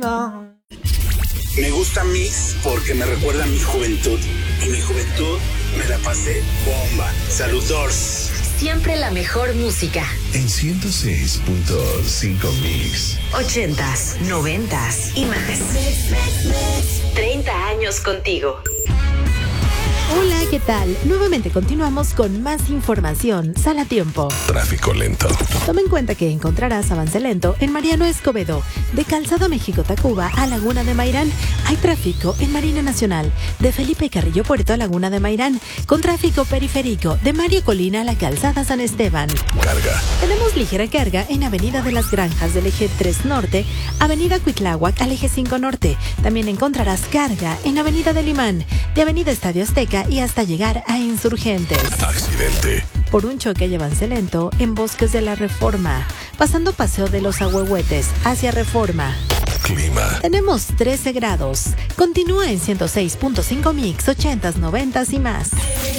Me gusta Mix porque me recuerda a mi juventud. Y mi juventud me la pasé bomba. Saludos. Siempre la mejor música. En 106.5 Mix. 80s, 90s y más. 30 años contigo. Hola, ¿qué tal? Nuevamente continuamos con más información. Sal a tiempo. Tráfico lento. Toma en cuenta que encontrarás avance lento en Mariano Escobedo, de Calzada México-Tacuba a Laguna de Mairán. Hay tráfico en Marina Nacional, de Felipe Carrillo Puerto a Laguna de Mairán, con tráfico periférico de Mario Colina a la Calzada San Esteban. Carga. Tenemos ligera carga en Avenida de las Granjas del Eje 3 Norte, Avenida Cuitláhuac al Eje 5 Norte. También encontrarás carga en Avenida del Imán, de Avenida Estadio Azteca y hasta llegar a Insurgentes. Accidente. Por un choque y avance lento en Bosques de la Reforma, pasando Paseo de los Ahuehuetes hacia Reforma. Clima. Tenemos 13 grados. Continúa en 106.5 Mix, 80s, 90s y más.